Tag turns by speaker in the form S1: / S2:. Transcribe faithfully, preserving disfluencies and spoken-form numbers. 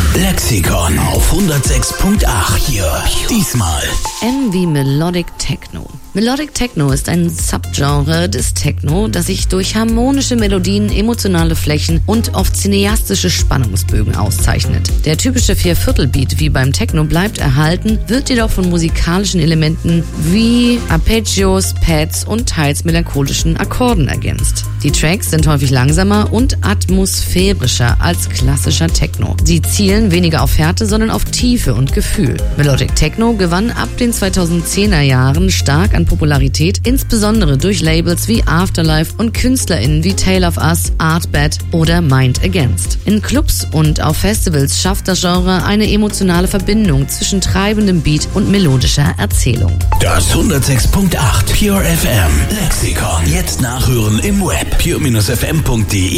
S1: Lexikon auf hundertsechs Komma acht. Hier, diesmal
S2: M wie Melodic Techno. Melodic Techno ist ein Subgenre des Techno, das sich durch harmonische Melodien, emotionale Flächen und oft cineastische Spannungsbögen auszeichnet. Der typische Vierviertelbeat wie beim Techno bleibt erhalten, wird jedoch von musikalischen Elementen wie Arpeggios, Pads und teils melancholischen Akkorden ergänzt. Die Tracks sind häufig langsamer und atmosphärischer als klassischer Techno. Sie zielen weniger auf Härte, sondern auf Tiefe und Gefühl. Melodic Techno gewann ab den zweitausendzehner Jahren stark an Popularität, insbesondere durch Labels wie Afterlife und KünstlerInnen wie Tale of Us, Artbat oder Mind Against. In Clubs und auf Festivals schafft das Genre eine emotionale Verbindung zwischen treibendem Beat und melodischer Erzählung.
S1: das hundertsechs Komma acht Pure F M Lexikon. Jetzt nachhören im Web pure Bindestrich f m punkt d e.